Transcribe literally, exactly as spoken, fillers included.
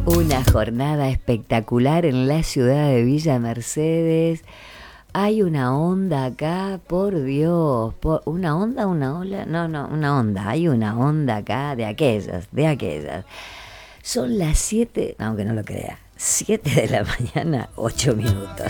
Una jornada espectacular en la ciudad de Villa Mercedes. Hay una onda acá, por Dios. Por, ¿Una onda, una ola? No, no, una onda. Hay una onda acá de aquellas, de aquellas. Son las siete, aunque no lo crea, siete de la mañana, ocho minutos.